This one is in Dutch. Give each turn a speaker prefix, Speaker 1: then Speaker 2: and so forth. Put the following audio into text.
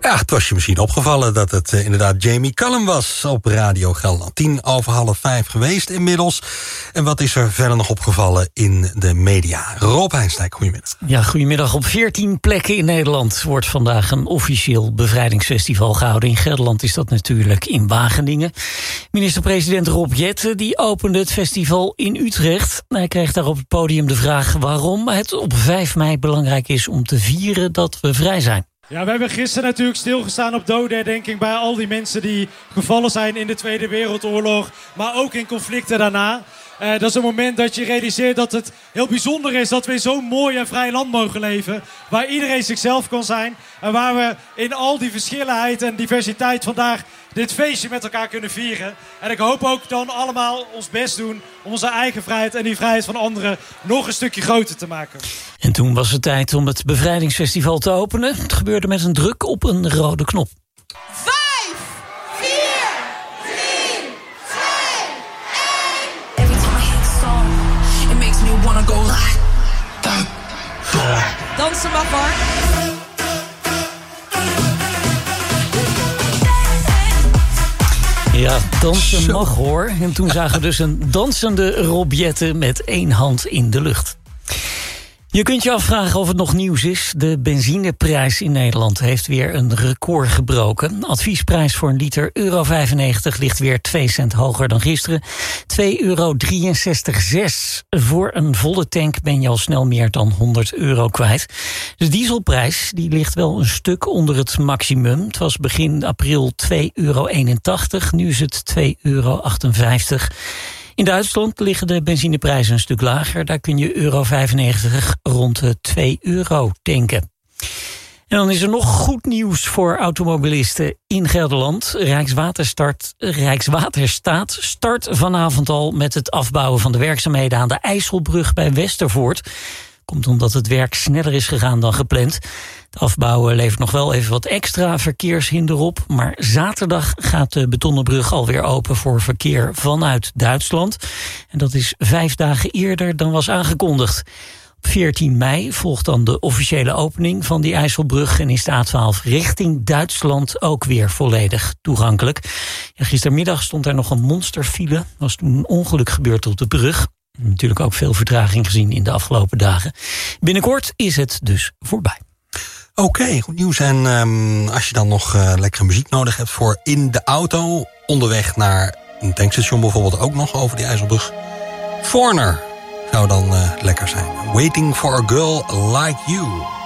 Speaker 1: Ja, het was je misschien opgevallen dat het inderdaad Jamie Cullum was op Radio Gelderland. 4:10 geweest inmiddels. En wat is er verder nog opgevallen in de media? Rob Heinsdijk, goedemiddag.
Speaker 2: Ja, goedemiddag. Op 14 plekken in Nederland wordt vandaag een officieel bevrijdingsfestival gehouden. In Gelderland is dat natuurlijk in Wageningen. Minister-president Rob Jetten die opende het festival in Utrecht. Hij kreeg daar op het podium de vraag waarom het op 5 mei belangrijk is om te vieren dat we vrij zijn.
Speaker 3: Ja, we hebben gisteren natuurlijk stilgestaan op dodenherdenking bij al die mensen die gevallen zijn in de Tweede Wereldoorlog, maar ook in conflicten daarna. Dat is een moment dat je realiseert dat het heel bijzonder is dat we in zo'n mooi en vrij land mogen leven, waar iedereen zichzelf kan zijn en waar we in al die verschillenheid en diversiteit vandaag dit feestje met elkaar kunnen vieren. En ik hoop ook dan allemaal ons best doen om onze eigen vrijheid en die vrijheid van anderen nog een stukje groter te maken.
Speaker 2: En toen was het tijd om het bevrijdingsfestival te openen. Het gebeurde met een druk op een rode knop.
Speaker 4: 5, 4, 3, 2, 1. Every time I hear the song, it makes me wanna go like that. Dansen mag hoor.
Speaker 2: Ja, dansen mag hoor. En toen zagen we dus een dansende Rob Jetten met 1 hand in de lucht. Je kunt je afvragen of het nog nieuws is. De benzineprijs in Nederland heeft weer een record gebroken. Adviesprijs voor een liter €1,95 ligt weer 2 cent hoger dan gisteren. €2,63,6. Voor een volle tank ben je al snel meer dan €100 kwijt. De dieselprijs die ligt wel een stuk onder het maximum. Het was begin april €2,81. Nu is het €2,58. In Duitsland liggen de benzineprijzen een stuk lager. Daar kun je €1,95 rond de €2 tanken. En dan is er nog goed nieuws voor automobilisten in Gelderland. Rijkswaterstaat start vanavond al met het afbouwen van de werkzaamheden aan de IJsselbrug bij Westervoort. Komt omdat het werk sneller is gegaan dan gepland. Het afbouwen levert nog wel even wat extra verkeershinder op. Maar zaterdag gaat de betonnen brug alweer open voor verkeer vanuit Duitsland. En dat is 5 dagen eerder dan was aangekondigd. Op 14 mei volgt dan de officiële opening van die IJsselbrug. En is de A12 richting Duitsland ook weer volledig toegankelijk. Ja, gistermiddag stond er nog een monsterfile. Was toen een ongeluk gebeurd op de brug. Natuurlijk ook veel vertraging gezien in de afgelopen dagen. Binnenkort is het dus voorbij.
Speaker 1: Oké, goed nieuws. En als je dan nog lekkere muziek nodig hebt voor in de auto, onderweg naar een tankstation bijvoorbeeld ook nog over die IJsselbrug. Foreigner zou dan lekker zijn. Waiting for a girl like you.